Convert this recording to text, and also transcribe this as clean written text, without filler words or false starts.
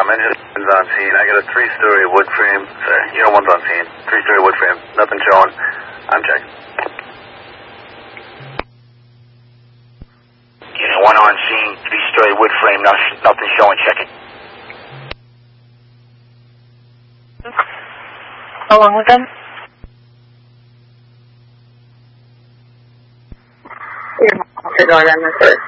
Engine's on scene. I got a 3-story wood frame. Unit 1's on scene. 3-story wood frame. Nothing showing. I'm checking. Unit 1 on scene. 3-story wood frame. Nothing showing. Checking. How long was that? You're going on the first.